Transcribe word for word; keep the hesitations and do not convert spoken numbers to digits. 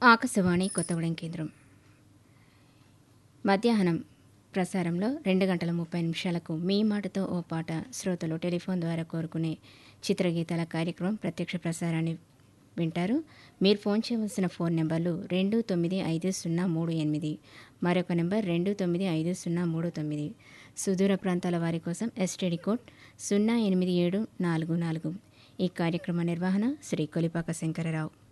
ఆకాశవాణి కొత్తగూడెం కేంద్రం. మధ్యాహ్నం ప్రసారంలో రెండు గంటల ముప్పై నిమిషాలకు మీ మాటతో ఓ పాట శ్రోతలు టెలిఫోన్ ద్వారా కోరుకునే చిత్రగీతాల కార్యక్రమం ప్రత్యక్ష ప్రసారాన్ని వింటారు. మీరు ఫోన్ చేయవలసిన ఫోన్ నెంబర్లు రెండు తొమ్మిది ఐదు సున్నా మూడు ఎనిమిది, మరొక నెంబర్ రెండు తొమ్మిది ఐదు సున్నా మూడు తొమ్మిది. సుదూర ప్రాంతాల వారి కోసం ఎస్టీడీ కోడ్ సున్నా ఎనిమిది ఏడు నాలుగు నాలుగు. ఈ కార్యక్రమ నిర్వహణ శ్రీ కొలిపాక శంకరరావు.